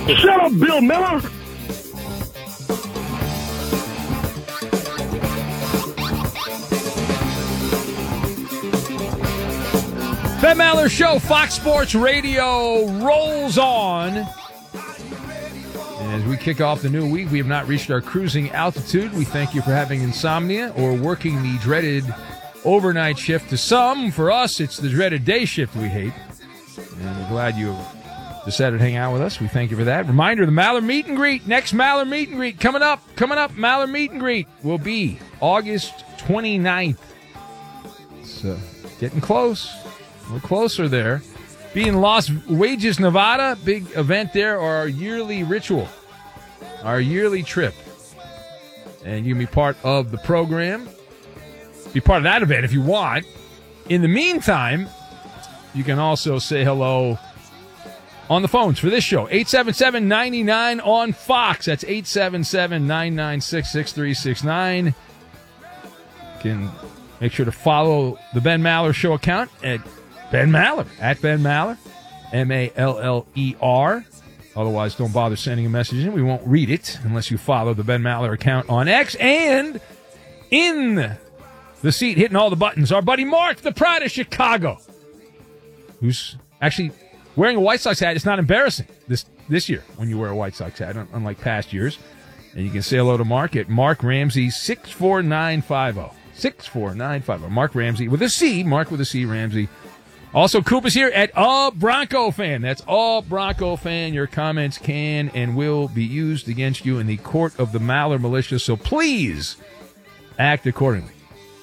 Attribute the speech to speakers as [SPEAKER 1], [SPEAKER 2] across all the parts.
[SPEAKER 1] Shut up, Bill Miller.
[SPEAKER 2] Ben Maller Show, Fox Sports Radio rolls on. As we kick off the new week, we have not reached our cruising altitude. We thank you for having insomnia or working the dreaded overnight shift. To some, for us, it's the dreaded day shift we hate. And we're glad you decided to hang out with us. We thank you for that. Reminder, the Maller Meet and Greet, next Maller Meet and Greet, coming up, Maller Meet and Greet will be August 29th. It's getting close. We're closer there. Be in Las Vegas, Nevada. Big event there. Our yearly ritual. Our yearly trip. And you can be part of the program. Be part of that event if you want. In the meantime, you can also say hello on the phones for this show. 877-99 on Fox. That's 877-996-6369. You can make sure to follow the Ben Maller Show account at Ben Maller, at Ben Maller, M-A-L-L-E-R. Otherwise, don't bother sending a message in. We won't read it unless you follow the Ben Maller account on X. And in the seat, hitting all the buttons, our buddy Mark, the Pride of Chicago, who's actually wearing a White Sox hat. It's not embarrassing this year when you wear a White Sox hat, unlike past years. And you can say hello to Mark at Mark Ramsey 64950. 64950. Mark Ramsey with a C. Mark with a C, Ramsey. Also, Coop is here at A Bronco Fan. That's A Bronco Fan. Your comments can and will be used against you in the court of the Maller Militia, so please act accordingly.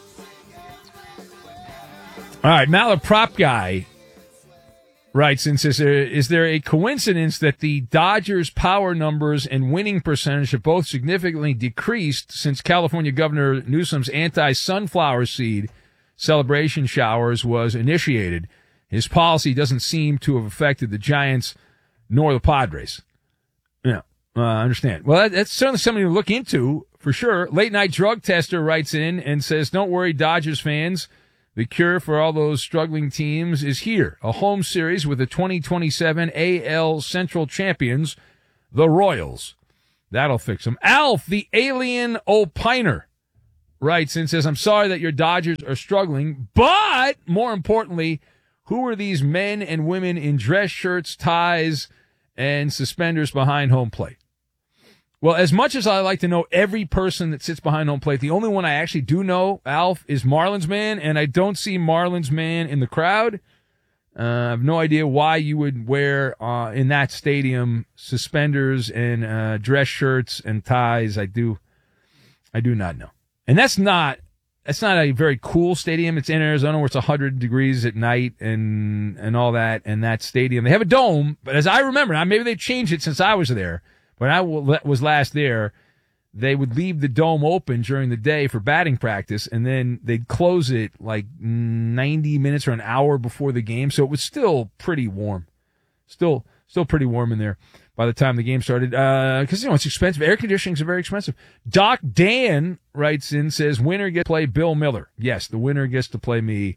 [SPEAKER 2] All right, Maller Prop Guy writes and says, is there a coincidence that the Dodgers' power numbers and winning percentage have both significantly decreased since California Governor Newsom's anti-sunflower seed celebration showers was initiated? His policy doesn't seem to have affected the Giants nor the Padres. Yeah, I understand. Well, that's certainly something to look into, for sure. Late Night Drug Tester writes in and says, don't worry, Dodgers fans. The cure for all those struggling teams is here. A home series with the 2027 AL Central champions, the Royals. That'll fix them. Alf, the alien opiner, writes and says, I'm sorry that your Dodgers are struggling, but more importantly, who are these men and women in dress shirts, ties, and suspenders behind home plate? Well, as much as I like to know every person that sits behind home plate, the only one I actually do know, Alf, is Marlins Man, and I don't see Marlins Man in the crowd. I have no idea why you would wear in that stadium suspenders and dress shirts and ties. I do not know. And that's not a very cool stadium. It's in Arizona where it's 100 degrees at night and all that. And that stadium, they have a dome, but as I remember, now maybe they've changed it since I was there. When I was last there, they would leave the dome open during the day for batting practice, and then they'd close it like 90 minutes or an hour before the game. So it was still pretty warm. Still pretty warm in there by the time the game started. Because, it's expensive. Air conditioning is very expensive. Doc Dan writes in, says, winner gets to play Bill Miller. Yes, the winner gets to play me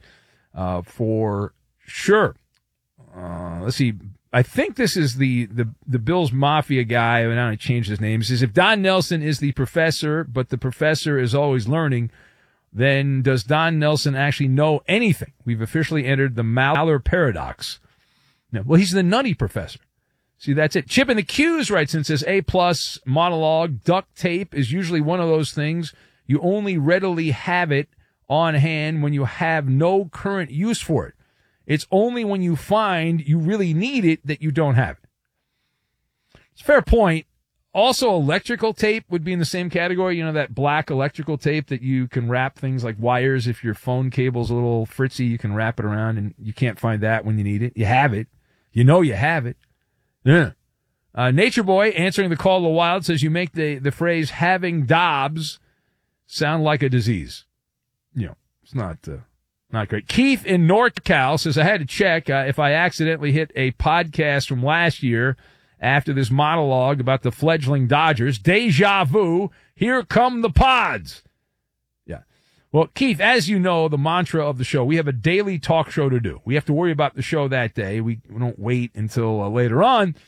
[SPEAKER 2] for sure. Let's see. I think this is the Bills Mafia guy, and I changed his name. He says, if Don Nelson is the professor, but the professor is always learning, then does Don Nelson actually know anything? We've officially entered the Maller paradox. No, well, he's the nutty professor. See, that's it. Chip in the Q's writes and says, A+ monologue. Duct tape is usually one of those things. You only readily have it on hand when you have no current use for it. It's only when you find you really need it that you don't have it. It's a fair point. Also, electrical tape would be in the same category. That black electrical tape that you can wrap things like wires. If your phone cable's a little fritzy, you can wrap it around, and you can't find that when you need it. You have it. You know you have it. Yeah. Nature Boy, answering the call of the wild, says you make the phrase having Dobbs sound like a disease. It's not great. Keith in NorCal says, I had to check if I accidentally hit a podcast from last year after this monologue about the fledgling Dodgers. Deja vu. Here come the pods. Yeah. Well, Keith, as you know, the mantra of the show, we have a daily talk show to do. We have to worry about the show that day. We don't wait until later on.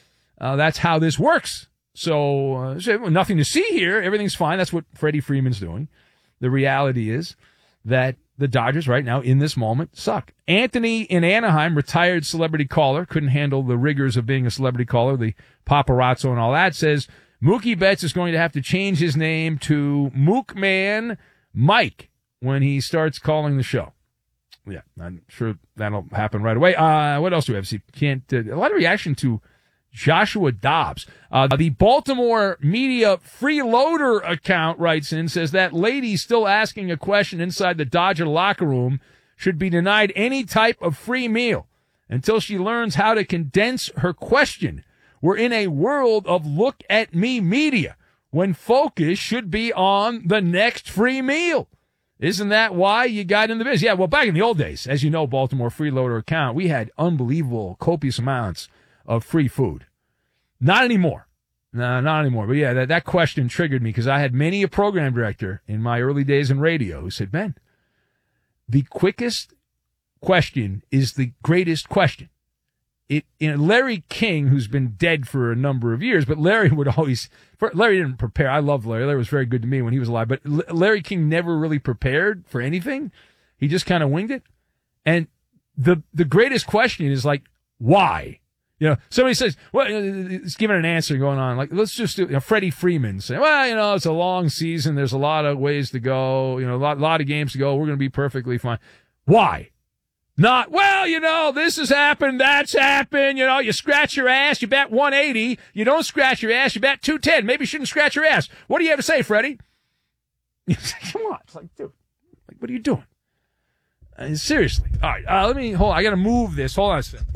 [SPEAKER 2] That's how this works. So nothing to see here. Everything's fine. That's what Freddie Freeman's doing. The reality is that the Dodgers right now in this moment suck. Anthony in Anaheim, retired celebrity caller, couldn't handle the rigors of being a celebrity caller, the paparazzo and all that, says Mookie Betts is going to have to change his name to Mookman Mike when he starts calling the show. Yeah, I'm sure that'll happen right away. What else do we have? See, a lot of reaction to Joshua Dobbs. The Baltimore media freeloader account writes in, says that lady still asking a question inside the Dodger locker room should be denied any type of free meal until she learns how to condense her question. We're in a world of look at me media when focus should be on the next free meal. Isn't that why you got in the business? Yeah, well, back in the old days, as you know, Baltimore freeloader account, we had unbelievable, copious amounts of free food. Not anymore. No, not anymore. But yeah, that question triggered me because I had many a program director in my early days in radio who said, Ben, the quickest question is the greatest question. Larry King, who's been dead for a number of years, but Larry would always, Larry didn't prepare. I love Larry. Larry was very good to me when he was alive, but Larry King never really prepared for anything. He just kind of winged it. And the greatest question is like, why? You know, somebody says, well, it's giving an answer going on. Like, let's just do, Freddie Freeman saying, well, it's a long season. There's a lot of ways to go. A lot of games to go. We're going to be perfectly fine. Why? Not, this has happened. That's happened. You scratch your ass. You bat 180. You don't scratch your ass. You bat 210. Maybe you shouldn't scratch your ass. What do you have to say, Freddie? Come on. It's like, dude, what are you doing? Seriously. All right. Hold on. I got to move this. Hold on a second.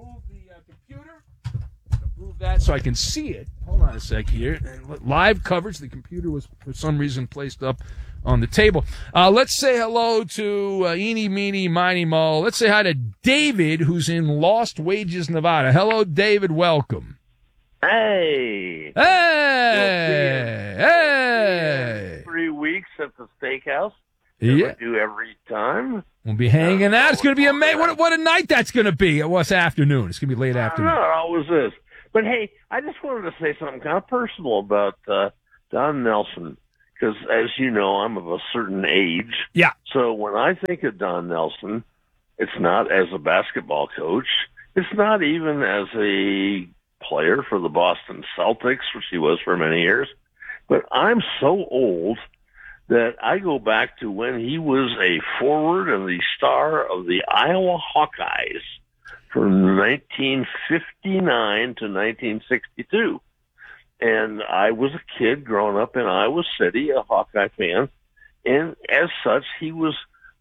[SPEAKER 2] That so I can see it. Hold on a sec here. Live coverage. The computer was for some reason placed up on the table. Let's say hello to Eeny, Meeny, Miny, Mo. Let's say hi to David, who's in Lost Wages, Nevada. Hello, David. Welcome.
[SPEAKER 1] Hey.
[SPEAKER 2] Hey. Hey.
[SPEAKER 1] 3 weeks at the steakhouse.
[SPEAKER 2] Yeah.
[SPEAKER 1] We do every time.
[SPEAKER 2] We'll be hanging out. It's going to be amazing. What a night that's going to be. What's afternoon? It's going to be late afternoon.
[SPEAKER 1] No, it always is. But, hey, I just wanted to say something kind of personal about Don Nelson, because, as you know, I'm of a certain age.
[SPEAKER 2] Yeah.
[SPEAKER 1] So when I think of Don Nelson, it's not as a basketball coach. It's not even as a player for the Boston Celtics, which he was for many years. But I'm so old that I go back to when he was a forward and the star of the Iowa Hawkeyes from 1959 to 1962. And I was a kid growing up in Iowa City, a Hawkeye fan. And as such, he was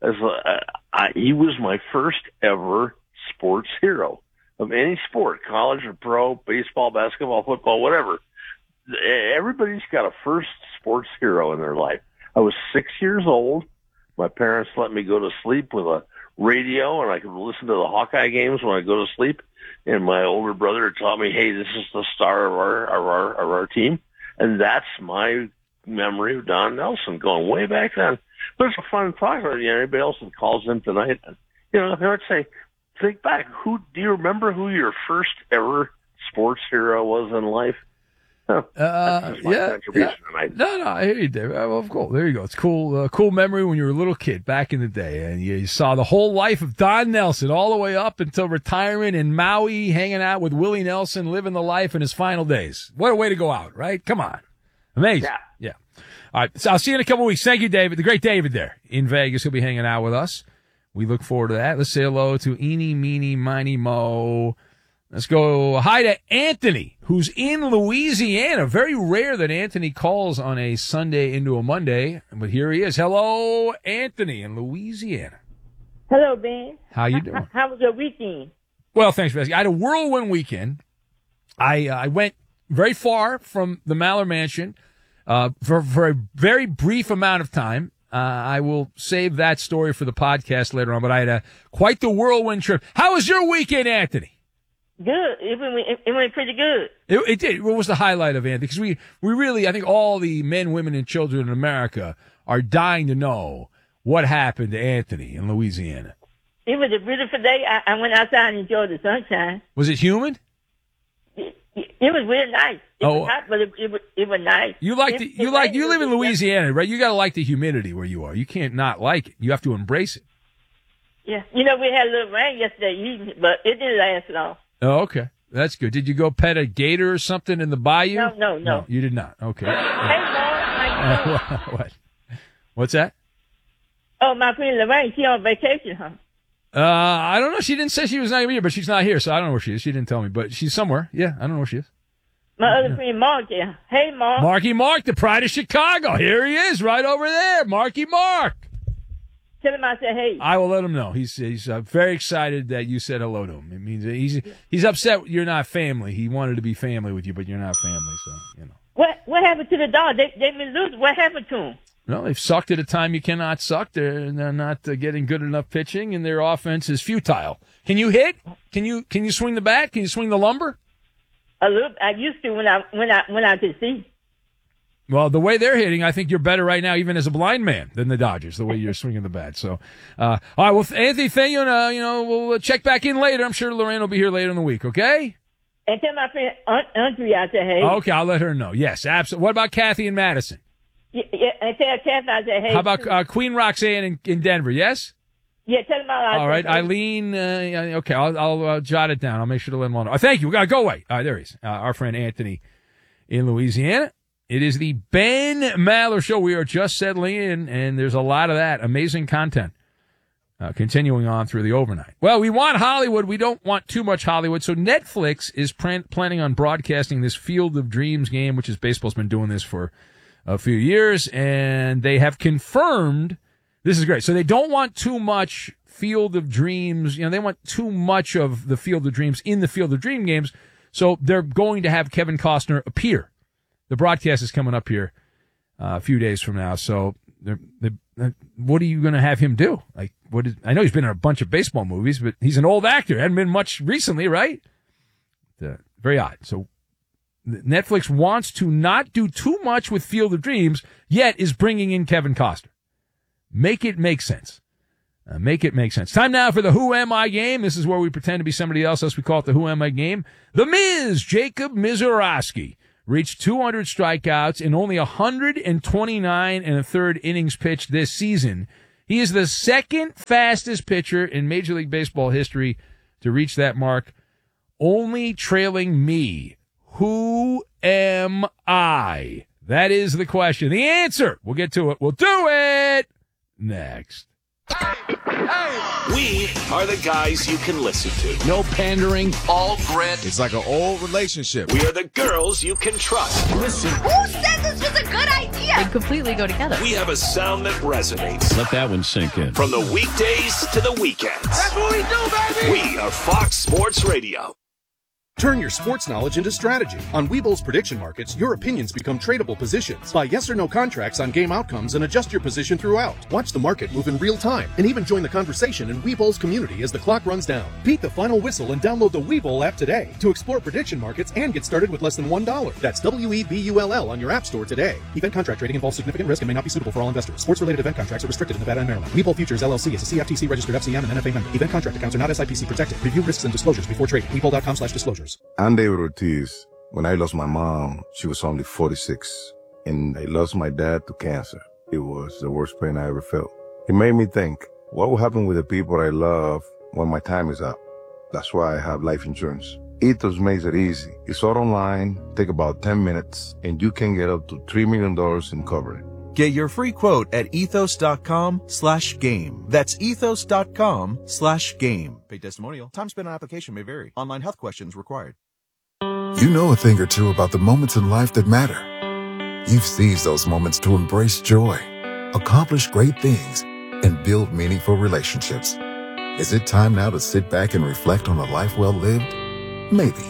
[SPEAKER 1] my first ever sports hero of any sport, college or pro, baseball, basketball, football, whatever. Everybody's got a first sports hero in their life. I was 6 years old. My parents let me go to sleep with a radio, and I could listen to the Hawkeye games when I go to sleep. And my older brother taught me, "Hey, this is the star of our team," and that's my memory of Don Nelson going way back then. But it's a fun talk. Anybody else that calls in tonight, if I would say, think back. Do you remember who your first ever sports hero was in life? No,
[SPEAKER 2] I hear you, Dave. Well, cool. There you go. It's cool. Cool memory when you were a little kid back in the day, and you saw the whole life of Don Nelson all the way up until retirement in Maui, hanging out with Willie Nelson, living the life in his final days. What a way to go out, right? Come on, amazing. Yeah. All right. So I'll see you in a couple of weeks. Thank you, David. The great David there in Vegas. He'll be hanging out with us. We look forward to that. Let's say hello to Eeny, Meeny, Miny, Mo. Let's go hi to Anthony, who's in Louisiana. Very rare that Anthony calls on a Sunday into a Monday, but here he is. Hello, Anthony in Louisiana.
[SPEAKER 3] Hello, Ben.
[SPEAKER 2] How you doing?
[SPEAKER 3] How was your weekend?
[SPEAKER 2] Well, thanks for asking. I had a whirlwind weekend. I went very far from the Maller Mansion for a very brief amount of time. I will save that story for the podcast later on, but I had quite the whirlwind trip. How was your weekend, Anthony?
[SPEAKER 3] Good. It went pretty good.
[SPEAKER 2] It did. What was the highlight of Anthony? Because we really, I think all the men, women, and children in America are dying to know what happened to Anthony in Louisiana.
[SPEAKER 3] It was a beautiful day. I went outside and enjoyed the sunshine.
[SPEAKER 2] Was it humid?
[SPEAKER 3] It was real nice. It
[SPEAKER 2] Oh.
[SPEAKER 3] was hot, but it was nice.
[SPEAKER 2] You live in Louisiana, right? You got to like the humidity where you are. You can't not like it. You have to embrace it.
[SPEAKER 3] Yeah. We had a little rain yesterday evening, but it didn't last long.
[SPEAKER 2] Oh, okay. That's good. Did you go pet a gator or something in the bayou?
[SPEAKER 3] No.
[SPEAKER 2] You did not. Okay.
[SPEAKER 3] Hey, Mom, how you doing?
[SPEAKER 2] What? What's that?
[SPEAKER 3] Oh, my friend Lorraine, she on vacation, huh?
[SPEAKER 2] I don't know. She didn't say she was not here, but she's not here, so I don't know where she is. She didn't tell me, but she's somewhere. Yeah, I don't know where she is.
[SPEAKER 3] My other friend Mark, yeah. Hey, Mark.
[SPEAKER 2] Marky Mark, the pride of Chicago. Here he is, right over there. Marky Mark.
[SPEAKER 3] Tell him I said hey.
[SPEAKER 2] I will let him know. He's very excited that you said hello to him. It means he's upset you're not family. He wanted to be family with you, but you're not family, so you know.
[SPEAKER 3] What happened to the dog? They've been losing. What happened to him?
[SPEAKER 2] Well, they've sucked at a time you cannot suck. They're not getting good enough pitching, and their offense is futile. Can you hit? Can you swing the bat? Can you swing the lumber?
[SPEAKER 3] A little. I used to when I could see.
[SPEAKER 2] Well, the way they're hitting, I think you're better right now, even as a blind man, than the Dodgers. The way you're swinging the bat. So, all right. Well, Anthony, thank you. And, we'll check back in later. I'm sure Lorraine will be here later in the week. Okay.
[SPEAKER 3] And tell my friend Andrea I said hey.
[SPEAKER 2] Okay, I'll let her know. Yes, absolutely. What about Kathy and Madison?
[SPEAKER 3] Yeah, and tell Kathy I said hey.
[SPEAKER 2] How about Queen Roxanne in Denver? Yes.
[SPEAKER 3] Yeah, tell them I
[SPEAKER 2] all right,
[SPEAKER 3] hey.
[SPEAKER 2] Eileen. Okay, I'll jot it down. I'll make sure to let them all know. Thank you. Go away. All right, there he is. Our friend Anthony in Louisiana. It is the Ben Maller Show. We are just settling in, and there's a lot of that amazing content continuing on through the overnight. Well, we want Hollywood. We don't want too much Hollywood. So Netflix is planning on broadcasting this Field of Dreams game, which is baseball's been doing this for a few years, and they have confirmed this is great. So they don't want too much Field of Dreams. They want too much of the Field of Dreams in the Field of Dream games. So they're going to have Kevin Costner appear. The broadcast is coming up here a few days from now. So what are you going to have him do? I know he's been in a bunch of baseball movies, but he's an old actor. Hasn't been much recently, right? Very odd. So Netflix wants to not do too much with Field of Dreams, yet is bringing in Kevin Costner. Make it make sense. Make it make sense. Time now for the Who Am I game. This is where we pretend to be somebody else. We call it the Who Am I game. The Miz, Jacob Mizorowski, reached 200 strikeouts in only 129 and a third innings pitched this season. He is the second fastest pitcher in Major League Baseball history to reach that mark, only trailing me. Who am I? That is the question. The answer. We'll get to it. We'll do it next.
[SPEAKER 4] We are the guys you can listen to.
[SPEAKER 5] No pandering.
[SPEAKER 4] All grit.
[SPEAKER 5] It's like an old relationship.
[SPEAKER 4] We are the girls you can trust.
[SPEAKER 5] Listen.
[SPEAKER 6] Who said this was a good idea? They completely go together.
[SPEAKER 4] We have a sound that resonates.
[SPEAKER 5] Let that one sink in.
[SPEAKER 4] From the weekdays to the weekends.
[SPEAKER 5] That's what we do, baby!
[SPEAKER 4] We are Fox Sports Radio.
[SPEAKER 7] Turn your sports knowledge into strategy. On Webull's prediction markets, your opinions become tradable positions. Buy yes or no contracts on game outcomes and adjust your position throughout. Watch the market move in real time and even join the conversation in Webull's community as the clock runs down. Beat the final whistle and download the Webull app today to explore prediction markets and get started with less than $1. That's WEBULL on your app store today. Event contract trading involves significant risk and may not be suitable for all investors. Sports-related event contracts are restricted in Nevada and Maryland. Webull Futures LLC is a CFTC registered FCM and NFA member. Event contract accounts are not SIPC protected. Review risks and disclosures before trading. Webull.com/disclosures.
[SPEAKER 8] I'm David Ortiz. When I lost my mom, she was only 46, and I lost my dad to cancer. It was the worst pain I ever felt. It made me think, what will happen with the people I love when my time is up? That's why I have life insurance. Ethos makes it easy. It's all online, take about 10 minutes, and you can get up to $3 million in coverage.
[SPEAKER 9] Get your free quote at ethos.com/game. That's ethos.com/game. Paid testimonial. Time spent on application may vary. Online health questions required.
[SPEAKER 10] You know a thing or two about the moments in life that matter. You've seized those moments to embrace joy, accomplish great things, and build meaningful relationships. Is it time now to sit back and reflect on a life well lived? Maybe.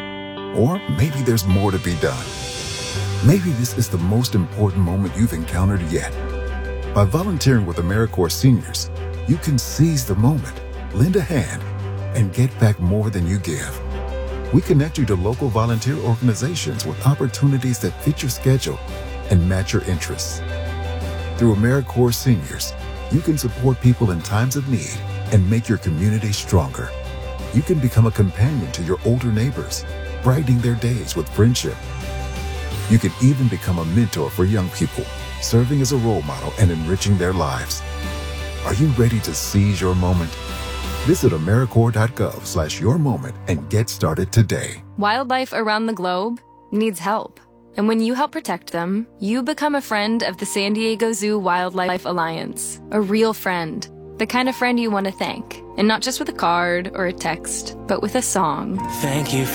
[SPEAKER 10] Or maybe there's more to be done. Maybe this is the most important moment you've encountered yet. By volunteering with AmeriCorps Seniors, you can seize the moment, lend a hand, and get back more than you give. We connect you to local volunteer organizations with opportunities that fit your schedule and match your interests. Through AmeriCorps Seniors, you can support people in times of need and make your community stronger. You can become a companion to your older neighbors, brightening their days with friendship. You can even become a mentor for young people, serving as a role model and enriching their lives. Are you ready to seize your moment? Visit AmeriCorps.gov/yourmoment and get started today.
[SPEAKER 11] Wildlife around the globe needs help. And when you help protect them, you become a friend of the San Diego Zoo Wildlife Alliance. A real friend. The kind of friend you want to thank. And not just with a card or a text, but with a song.
[SPEAKER 12] Thank you for